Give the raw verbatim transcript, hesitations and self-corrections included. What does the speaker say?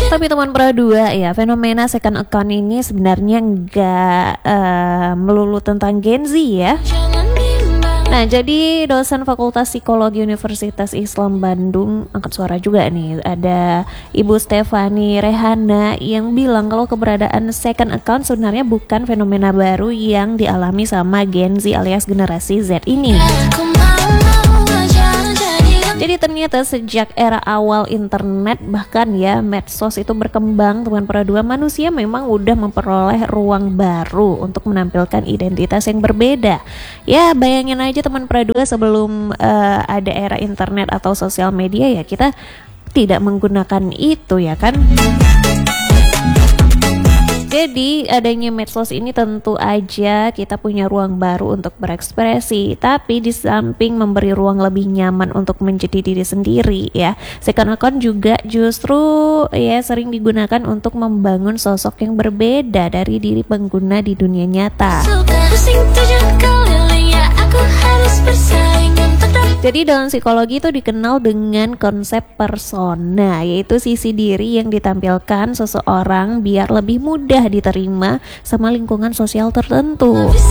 Tapi teman Pro dua ya, fenomena second account ini sebenarnya nggak uh, melulu tentang Gen Z ya. Nah, jadi dosen Fakultas Psikologi Universitas Islam Bandung angkat suara juga nih. Ada Ibu Stefani Rehana yang bilang kalau keberadaan second account sebenarnya bukan fenomena baru yang dialami sama Gen Z alias generasi Z ini. Jadi ternyata sejak era awal internet bahkan ya medsos itu berkembang, teman Pro dua, manusia memang udah memperoleh ruang baru untuk menampilkan identitas yang berbeda. Ya bayangin aja teman Pro dua, sebelum uh, ada era internet atau sosial media ya kita tidak menggunakan itu ya kan. Jadi adanya medsos ini tentu aja kita punya ruang baru untuk berekspresi, tapi di samping memberi ruang lebih nyaman untuk menjadi diri sendiri ya, second account juga justru ya sering digunakan untuk membangun sosok yang berbeda dari diri pengguna di dunia nyata. Jadi dalam psikologi itu dikenal dengan konsep persona, yaitu sisi diri yang ditampilkan seseorang biar lebih mudah diterima sama lingkungan sosial tertentu.